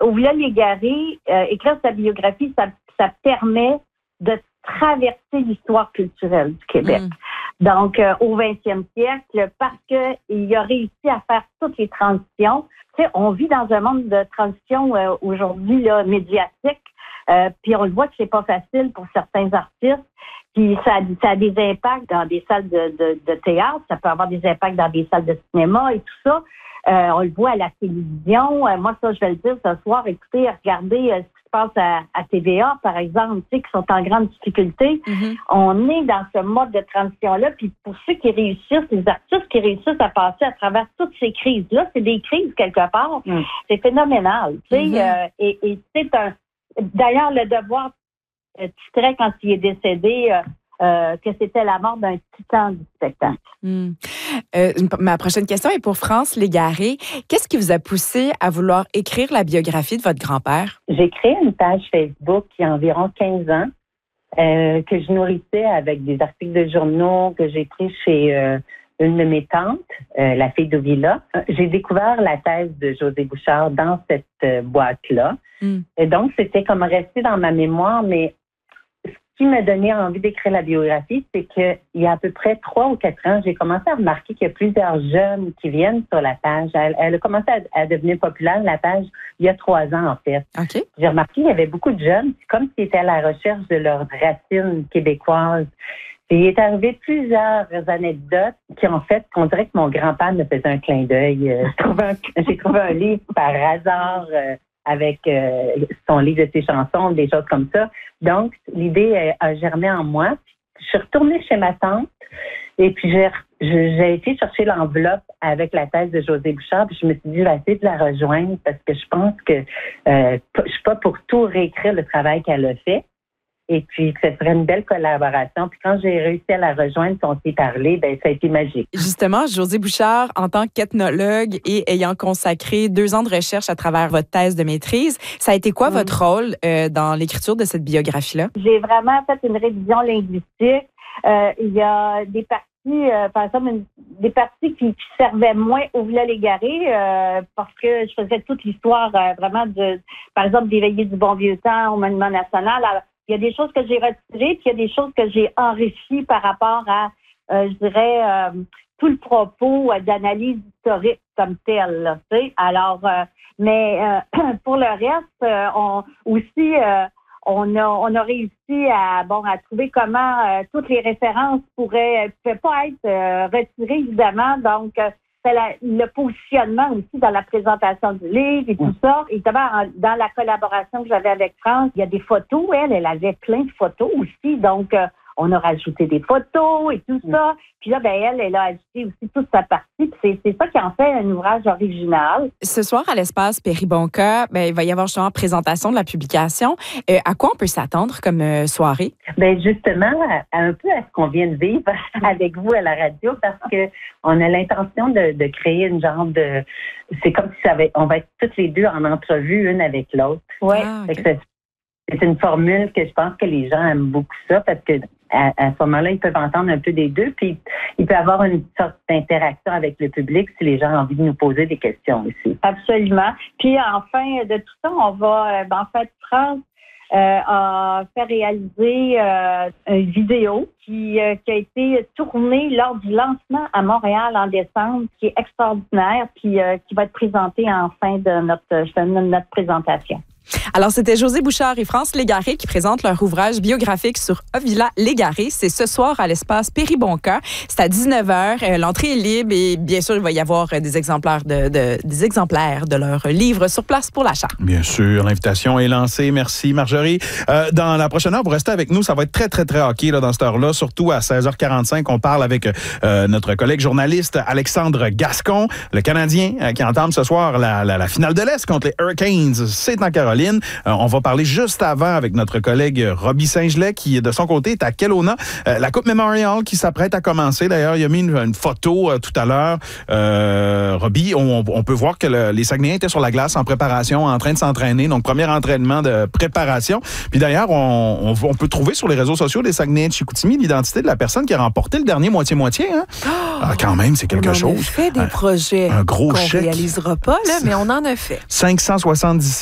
Ouvilla Légaré, écrire sa biographie, ça permet de traverser l'histoire culturelle du Québec. Donc, au 20e siècle, parce qu'il a réussi à faire toutes les transitions. Tu sais, on vit dans un monde de transition aujourd'hui là, médiatique, puis on le voit que c'est pas facile pour certains artistes. Puis ça a des impacts dans des salles de théâtre, ça peut avoir des impacts dans des salles de cinéma et tout ça. On le voit à la télévision. Moi, ça, je vais le dire ce soir, écoutez, regardez ce qui se passe à TVA, par exemple, tu sais, qui sont en grande difficulté. On est dans ce mode de transition-là. Puis pour ceux qui réussissent, les artistes qui réussissent à passer à travers toutes ces crises-là, c'est des crises quelque part. C'est phénoménal. Tu sais, et c'est d'ailleurs, le Devoir titrait quand il est décédé que c'était la mort d'un titan du spectacle. Ma prochaine question est pour France Légaré. Qu'est-ce qui vous a poussé à vouloir écrire la biographie de votre grand-père? J'ai créé une page Facebook il y a environ 15 ans que je nourrissais avec des articles de journaux que j'ai pris chez une de mes tantes, la fille d'Ouvilla. J'ai découvert la thèse de José Bouchard dans cette boîte-là. Et donc, c'était comme resté dans ma mémoire, mais ce qui m'a donné envie d'écrire la biographie, c'est qu'il y a à peu près 3 ou 4 ans, j'ai commencé à remarquer qu'il y a plusieurs jeunes qui viennent sur la page. Elle a commencé à devenir populaire, la page, il y a 3 ans, en fait. Okay. J'ai remarqué qu'il y avait beaucoup de jeunes, c'est comme s'ils étaient à la recherche de leurs racines québécoises. Et il est arrivé plusieurs anecdotes qui ont fait qu'on dirait que mon grand-père me faisait un clin d'œil. J'ai trouvé un livre par hasard avec son livre de ses chansons, des choses comme ça. Donc, l'idée a germé en moi. Je suis retournée chez ma tante et puis j'ai été chercher l'enveloppe avec la thèse de José Bouchard. Puis je me suis dit, je vais essayer de la rejoindre parce que je pense que je suis pas pour tout réécrire le travail qu'elle a fait. Et puis, que ce serait une belle collaboration. Puis quand j'ai réussi à la rejoindre, on s'est parlé, ben ça a été magique. Justement, José Bouchard, en tant qu'ethnologue et ayant consacré 2 ans de recherche à travers votre thèse de maîtrise, ça a été quoi votre rôle dans l'écriture de cette biographie-là? J'ai vraiment fait une révision linguistique. Il y a des parties, par exemple, des parties qui servaient moins au Ouvilla Légaré parce que je faisais toute l'histoire vraiment par exemple, des veillées du bon vieux temps au Monument national. Alors, il y a des choses que j'ai retirées, puis il y a des choses que j'ai enrichies par rapport à, je dirais, tout le propos d'analyse historique comme tel. Là, tu sais. Alors, mais pour le reste, on a réussi à trouver comment toutes les références pouvaient pas être retirées, évidemment. Donc, c'est le positionnement aussi dans la présentation du livre et tout ça. Évidemment, dans la collaboration que j'avais avec France, il y a des photos. Elle avait plein de photos aussi. Donc, on a rajouté des photos et tout ça. Puis là, elle a ajouté aussi toute sa partie. Puis c'est ça qui en fait un ouvrage original. Ce soir, à l'espace Péribonka, il va y avoir justement présentation de la publication. À quoi on peut s'attendre comme soirée? Justement, un peu à ce qu'on vient de vivre avec vous à la radio, parce que on a l'intention de créer une genre de... C'est comme si on va être toutes les deux en entrevue, une avec l'autre. Oui. Okay. C'est une formule que je pense que les gens aiment beaucoup ça, parce que à ce moment-là, ils peuvent entendre un peu des deux, puis il peut y avoir une sorte d'interaction avec le public si les gens ont envie de nous poser des questions aussi. Absolument. Puis enfin, de tout ça, on va, France a fait réaliser une vidéo qui a été tournée lors du lancement à Montréal en décembre, qui est extraordinaire, puis qui va être présentée en fin de notre présentation. Alors, c'était José Bouchard et France Légaré qui présentent leur ouvrage biographique sur Ouvilla Légaré. C'est ce soir à l'espace Péribonka. C'est à 19h. L'entrée est libre et bien sûr, il va y avoir des exemplaires de leurs livres sur place pour l'achat. Bien sûr, l'invitation est lancée. Merci, Marjorie. Dans la prochaine heure, vous restez avec nous. Ça va être très, très, très hockey là, dans cette heure-là. Surtout à 16h45, on parle avec notre collègue journaliste Alexandre Gascon, le Canadien qui entame ce soir la finale de l'Est contre les Hurricanes. C'est en Caroline. On va parler juste avant avec notre collègue Robbie Saint-Gelais qui, de son côté, est à Kelowna. La Coupe Memorial qui s'apprête à commencer. D'ailleurs, il a mis une photo tout à l'heure. Robbie, on peut voir que les Saguenayens étaient sur la glace en préparation, en train de s'entraîner. Donc, premier entraînement de préparation. Puis d'ailleurs, on peut trouver sur les réseaux sociaux des Saguenayens de Chicoutimi l'identité de la personne qui a remporté le dernier moitié-moitié. Hein? Quand même, c'est quelque chose. On a fait des projets un gros qu'on chèque. réalisera pas, là, mais on en a fait. 577